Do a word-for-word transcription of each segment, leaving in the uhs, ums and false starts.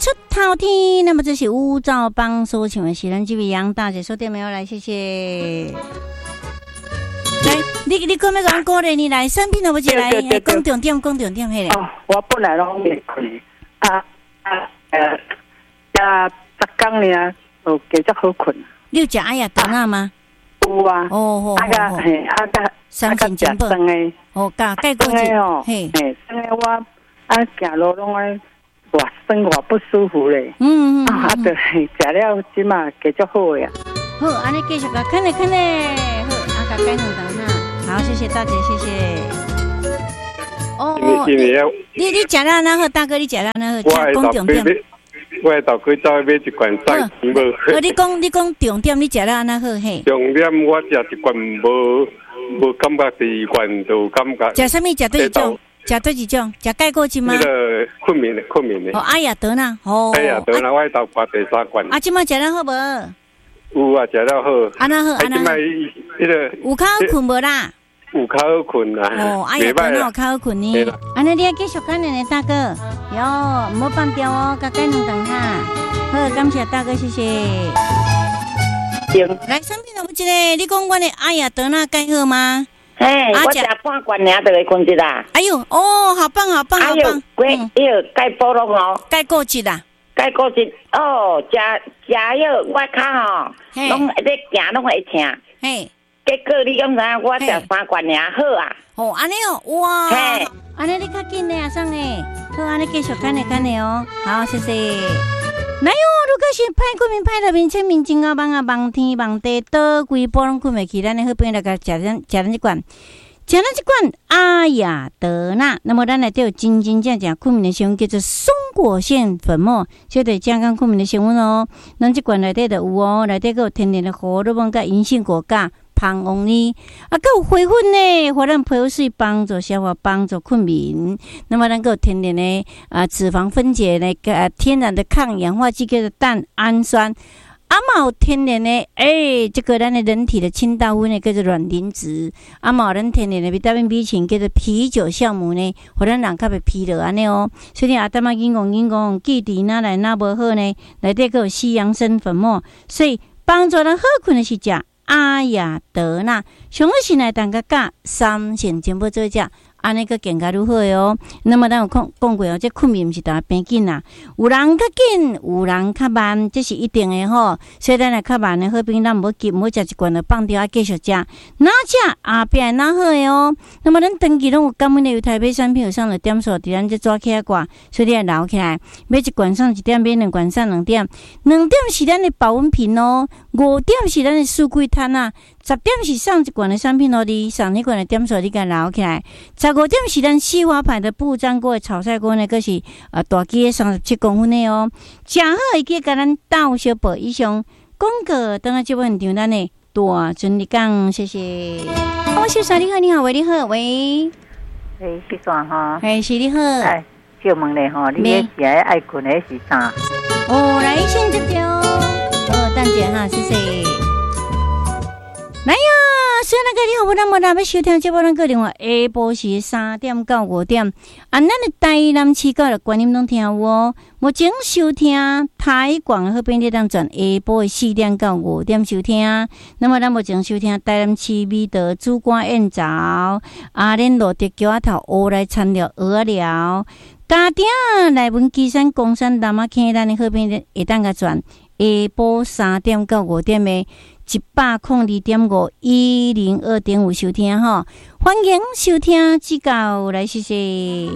出头天，那么这是吴兆邦所唱的是咱这位杨大姐说对没有？来，谢谢。来，你你讲要讲歌咧？你来，产品都不是来，讲重点，讲重点，迄个。 哦，我本来拢未去，啊啊呃，呀，十工呢，就加只好困。 你有食哎呀豆奶吗？ 有啊。 哦吼。 啊个嘿，啊个三千金宝。 生诶。 哦，加盖过去。 嘿。嘿，生诶我啊行路拢爱。哇，生活不舒服嘞。 嗯嗯嗯。 啊，对，食了即嘛加足好呀。 好，安尼继续个，看咧看咧，好，啊个改两档哈。好，谢谢大姐，谢谢。哦哦，你你食了那好，大哥你食了那好，讲重点。 我下昼去走买一罐送钱无。 哦，你讲你讲重点，你食了那好嘿。重点我食一罐无无感觉，第二罐就感觉。 食什么？食对种？食对几种？食钙过去吗？ 那个困眠的困眠的。 哦，哎呀得呢，哦。 哎呀得呢，我下昼挂第三罐。 啊，今麦食了好无？ 有啊，食了好。 安那好，安那好。 迄个有较好困无啦？ 有较好困啦。 哦，哎呀得呢，有较好困呢。安尼你要继续干呢，大哥。哟，唔好放掉哦，甲改两顿哈。好，感谢大哥，谢谢。来，产品有冇一个？你讲我的哎呀得呢改好吗？ 哎，我食半罐尔就会困一啦。 哎呦，哦，好棒，好棒，好棒！ 哎呦，哎呦，钙补拢哦， 钙过去啦， 钙过去哦，食食药我脚吼，拢在行拢会疼。嘿，结果你敢知？我食三罐尔好啊。 哦，安尼哦，哇，嘿，安尼你较紧嘞，阿生诶，好，安尼继续干嘞干嘞哦，好，谢谢。来哟，如果是歹困眠、歹入眠、清明真啊梦啊梦天梦地，倒规波拢困袂去，咱的好朋友来甲食咱食咱一罐，食咱一罐阿雅德纳。那么咱内底有真真正正困眠的成分，叫做松果腺粉末，这对健康困眠的成分哦。咱这罐内底就有哦，内底还有天然的荷尔蒙、甲银杏果苷。芳王呢，啊，还有花粉呢，互咱皮肤水帮助消化，帮助困眠。那么，咱还有天然的啊脂肪分解的个天然的抗氧化剂，叫做蛋氨酸。啊嘛有天然的，诶、欸，这个咱的人体的清道夫呢，叫做卵磷脂。啊嘛有咱天然的维他命 B 群，叫做啤酒酵母呢，互咱人较袂疲劳安尼哦。所以阿达妈紧讲紧讲，记伫哪来哪无好呢？内底还有西洋参粉末，所以帮助咱好困的是食。阿雅德纳，上好是来当个加三线全部做食，安尼个更加如何哦？那么咱有讲讲过哦，这困眠毋是大变紧啦，有人较紧，有人较慢，这是一定的吼。所以咱来较慢的好兵，咱唔好急，唔好食一罐就放掉，啊继续食，哪食后壁哪好的哦。那么咱长期拢有感恩的有台北产品有上了点数，伫咱这抓起来挂，所以你要留起来，买一罐上一点，买两罐上两点，两点是咱的保温瓶哦，五点是咱的书柜摊啊。十点是上一罐的商品哦，你上一罐的点数你给留起来。十五点是咱西华牌的不粘锅的炒菜锅呢，个是呃大机的三十七公分的哦，正好会记甲咱斗小宝以上广告。等下这问题咱呢大尊你讲，谢谢。我是啥？你好，你好，喂，你好，喂， 诶，是啥哈？ 哎，是你好。 哎，就问你吼，你迄是爱困的是啥？ 哦，来先这条，哦，蛋姐哈，谢谢。来呀！所以那个你好，我那么那要收听这波咱个电话，下晡是三点到五点。啊，咱的台南市教的观音拢听有哦。目前收听台广的好朋友当转下晡的四点到五点收听。那么咱目前收听台南市美德主管燕巢、阿莲路德桥头乌来餐寮鹅寮。家庭来文基山、公山、南马坑，咱的好朋友会当个转下晡三点到五点的。一百空二点五一零二点五收听哈，欢迎收听指教来谢谢。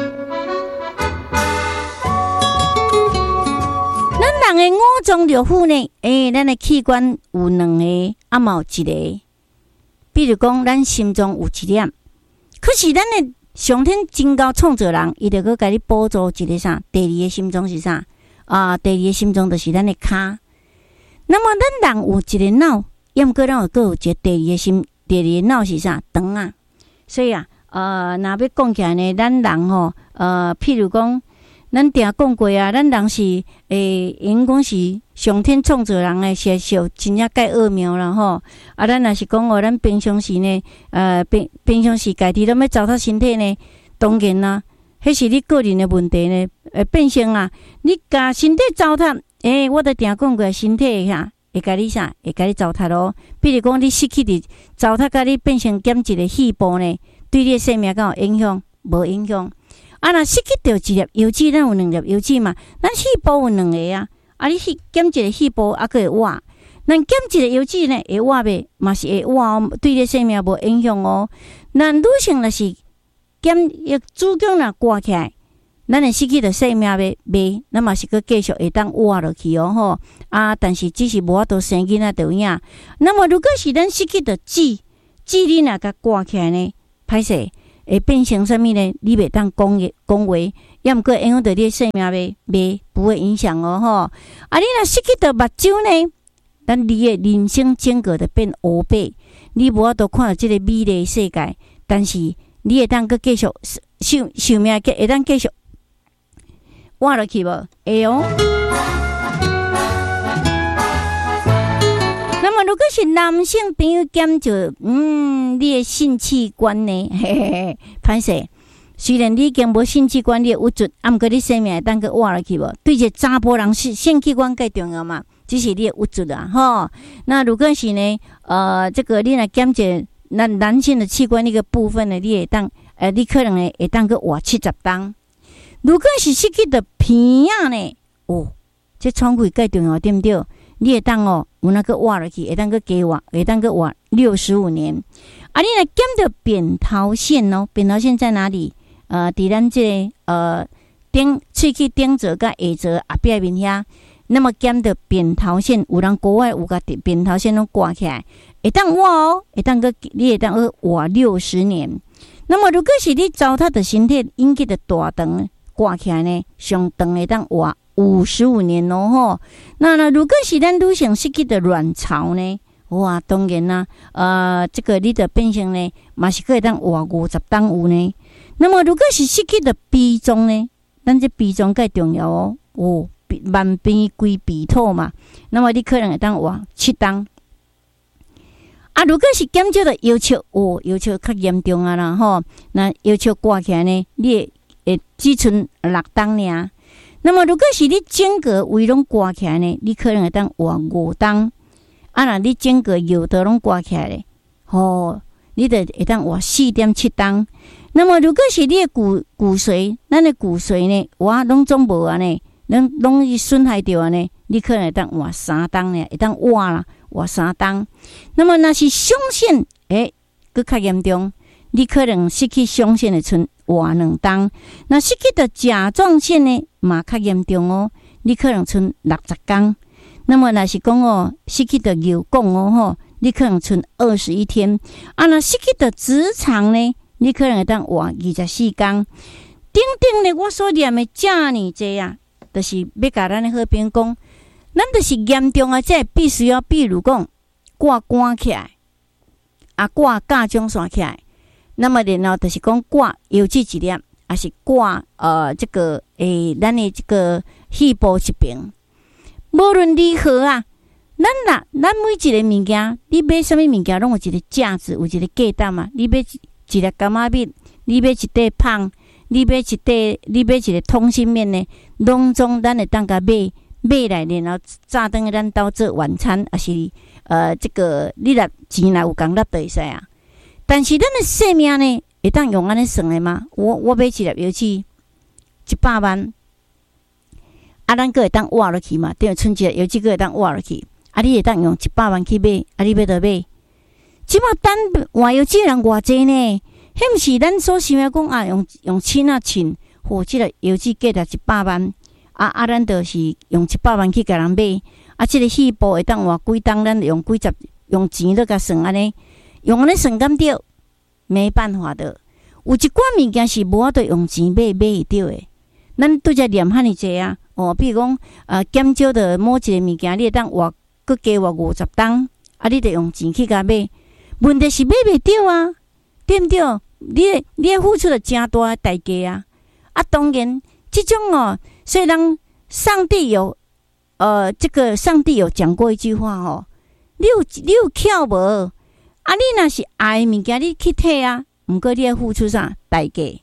咱人的五脏六腑呢，诶、欸，咱的器官有两个，啊嘛有一个。比如讲，咱心脏有一粒，可是咱的上天真高创造人，伊就佮你补助一个啥？第二个心脏是啥？啊，第二个心脏就是咱的骹。那么咱人有一个脑，要么个咱有个有一个第二个心，第二个脑是啥？肠啊。所以啊，呃，若要讲起来呢，咱人吼，呃，譬如讲，咱定讲过啊，咱人是诶，因讲是上天创造人诶，是是真正介奥妙啦吼。啊，咱若是讲哦，咱平常时呢，呃，平平常时家己拢要糟蹋身体呢，当然啦。迄是你个人的问题呢， 呃变成啊，你甲身体糟蹋，诶、欸，我都定讲过，身体吓会甲你啥，会甲你糟蹋咯。比如讲，你失去伫糟蹋，甲你变成减一个细胞呢，对你的生命敢有影响？无影响。啊，若失去掉一粒油脂，咱有两粒油脂嘛，咱细胞有两个啊。啊，你去减一个细胞，啊，佫会活。咱减一个油脂呢，会活袂？嘛是会活哦，对你的生命无影响哦。咱女性若是减一子宫若挂起来。咱会失去着生命袂袂，咱嘛是佫继续会当活落去哦吼啊！但是只是无法度生囡仔着有影。那么如果是咱失去着籽，籽你若甲挂起来呢，歹势会变成啥物呢？你袂当讲讲话，也毋过影响着你的生命袂袂不会影响哦吼。啊，你若失去着目睭呢，咱你的人生整个着变乌白，你无法度看到即个美丽世界。但是你会当佫继续寿寿命会当继续。活落去无？会哦。那么，如果是男性朋友减少，嗯，你的性器官呢？嘿嘿嘿，歹势。虽然你已经无性器官，你有จุด，啊，毋过你生命会当个活落去无？对一个查甫人性性器官介重要嘛？只是你有จุด啊，吼。那如果是呢？呃，这个你若减少男男性的器官那个部分呢，你会当，呃，你可能呢会当个活七十当。如果是失去的鼻啊呢？哦，这喘气介重要，对不对？你会当哦，有那个活落去，会当个加活，会当个活六十五年。啊，你若减到扁桃腺哦，扁桃腺在哪里？呃，伫咱这个呃顶喙齿顶侧甲下侧后壁面遐，那么减到扁桃腺，有人国外有甲扁桃腺拢挂起来，会当活哦，会当个你会当个活六十年。那么如果是你糟蹋的身体引起的大肠。挂起来呢，上长会当活五十五年咯吼。那那如果是咱女性失去的卵巢呢，哇，当然啦，呃，这个你的变成呢，嘛是可以当活五十当有呢。那么如果是失去的鼻脏呢，咱这鼻脏介重要哦，哦，万变归鼻土嘛。那么你可能会当活七当。啊，如果是减少的腰椎，哦，腰椎较严重啊啦吼。那腰椎挂起来呢，你会只剩六当尔。那么如果是你整个胃拢挂起来呢，你可能会当活五当。啊，若你整个腰都拢挂起来咧，吼，你就会当活四点七当。那么如果是你的骨骨髓，咱的骨髓呢，哇，拢总无啊呢，拢拢是损害掉啊呢，你可能会当活三当呢，会当活啦，活三当。那么若是胸腺，诶，佫较严重，你可能失去胸腺的剩活两当。那失去的甲状腺呢，嘛较严重哦，你可能剩六十天。那么若是讲哦，失去的尿管哦吼，你可能剩二十一天。啊，那失去的直肠呢，你可能会当活二十四天。顶顶呢，我所念的遮尼济啊，就是要甲咱的好朋友讲，咱就是严重啊，这必须要，比如讲挂关起来，啊挂甲状腺起来，那么然后就是讲挂油脂一粒，还是挂呃这个诶，咱的这个细胞一边。无论如何啊，咱啦，咱每一个物件，你买什么物件，拢有一个价值，有一个价值嘛。你买一粒柑仔蜜，你买一块芳，你买一块，你买一个通心面呢，拢总咱会当甲买买来，然后炸灯咱兜做晚餐，还是呃这个你若钱若有共力就会使啊。但是咱的生命呢，会当用安尼算的吗？我我买一粒油脂一百万。啊，咱个会当活落去嘛？等于剩一个油脂个会当活落去。啊，你会当用一百万去买，啊，你要倒买。即马等换油脂人偌济呢？迄毋是咱所想的讲啊，用用钱啊钱，或即个油脂价值一百万。啊啊，咱就是用一百万去甲人买。啊，即个细胞会当活几当，咱用几十用钱咧甲算安尼，用安尼算敢对？没办法的。有一寡物件是无法度用钱买买会到的。咱拄则念遐尼济啊！哦，比如讲，呃，减少的某一个物件，你会当活佮加活五十当，啊，你得用钱去甲买。问题是买袂到啊，对毋对？你你付出了真大的代价啊！啊，当然，这种哦，虽然上帝有，呃，这个上帝有讲过一句话哦，你有你有巧无？啊，你若是爱物件，你去摕啊，毋过你要付出啥代价？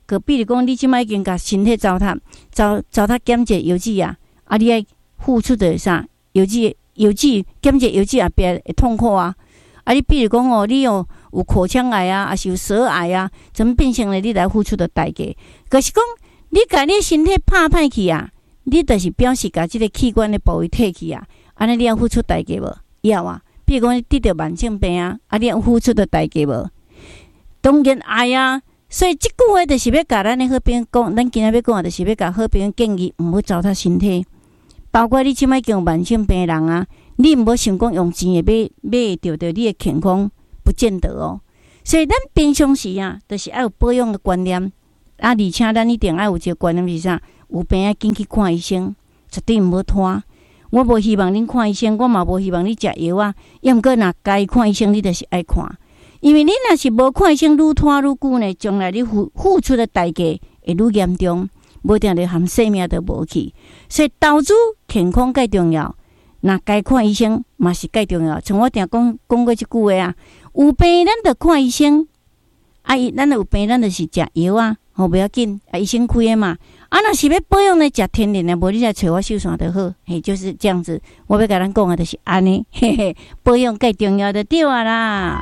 个比如讲，你即摆已经甲身体糟蹋，糟糟蹋减节油脂啊，啊，你爱付出的啥？油脂油脂减节油脂后壁会痛苦啊！啊，你比如讲哦，你有有口腔癌啊，还是有舌癌啊，怎么变成了你来付出的代价？可是讲你甲你身体拍歹去啊，你就是表示甲即个器官的部位退去啊，安尼你要付出代价无？要啊！比如讲你得着慢性病啊，啊，你要付出的代价无？当然爱啊！所以即句话就是要甲咱的好朋友讲，咱今仔要讲的就是要甲好朋友建议，毋好糟蹋身体。包括你即摆已经有慢性病人啊，你毋好想讲用钱会买买得到你的健康，不见得哦。所以咱平常时啊，就是要有保养的观念啊，而且咱一定要有一个观念是啥？有病要紧去看医生，绝对毋好拖。我无希望恁看医生，我嘛无希望你食药啊。要毋过若该看医生，你就是爱看。因为你若是无看医生，愈拖愈久呢，将来你付付出的代价会愈严重，无定就含性命都无去。所以投资健康介重要，若该看医生嘛是介重要。像我定讲讲过一句话啊，有病咱着看医生，啊，咱有病咱就是食药啊，吼不要紧，啊医生开的嘛。啊，若是要保养呢，食天然的，无你来找我秀山就好，嘿，就是这样子。我要甲咱讲的就是安尼，嘿嘿，保养介重要的对啊啦。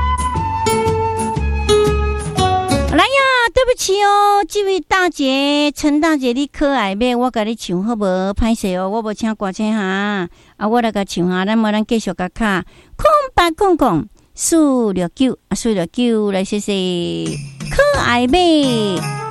来呀，对不起哦，这位大姐陈大姐，你可爱咩？我甲你唱好无？歹势哦，我无请歌星哈，啊，我来甲唱下，咱无咱继续甲卡空八空空四六九啊，四六九来谢谢可爱咩？